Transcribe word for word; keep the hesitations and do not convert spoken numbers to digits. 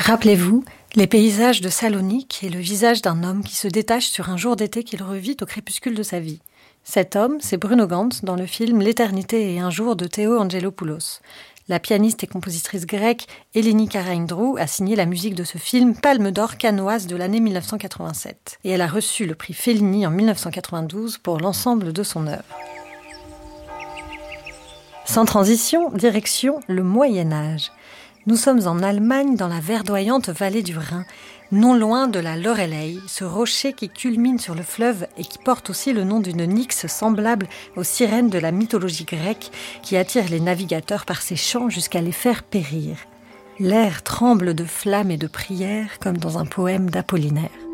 Rappelez-vous, les paysages de Salonique et le visage d'un homme qui se détache sur un jour d'été qu'il revit au crépuscule de sa vie. Cet homme, c'est Bruno Ganz dans le film L'éternité et un jour de Théo Angelopoulos. La pianiste et compositrice grecque Eleni Karaindrou a signé la musique de ce film Palme d'or cannoise de l'année mille neuf cent quatre-vingt-sept. Et elle a reçu le prix Fellini en mille neuf cent quatre-vingt-douze pour l'ensemble de son œuvre. Sans transition, direction le Moyen-Âge. Nous sommes en Allemagne, dans la verdoyante vallée du Rhin, non loin de la Loreley, ce rocher qui culmine sur le fleuve et qui porte aussi le nom d'une nyx semblable aux sirènes de la mythologie grecque qui attire les navigateurs par ses chants jusqu'à les faire périr. L'air tremble de flammes et de prières comme dans un poème d'Apollinaire.